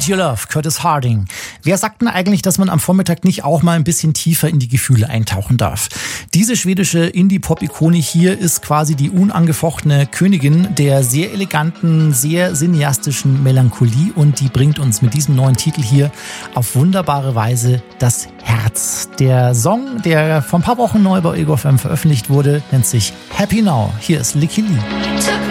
Need Your Love, Curtis Harding. Wer sagt denn eigentlich, dass man am Vormittag nicht auch mal ein bisschen tiefer in die Gefühle eintauchen darf? Diese schwedische Indie-Pop-Ikone hier ist quasi die unangefochtene Königin der sehr eleganten, sehr cineastischen Melancholie und die bringt uns mit diesem neuen Titel hier auf wunderbare Weise das Herz. Der Song, der vor ein paar Wochen neu bei Ego FM veröffentlicht wurde, nennt sich Happy Now. Hier ist Licky Lee.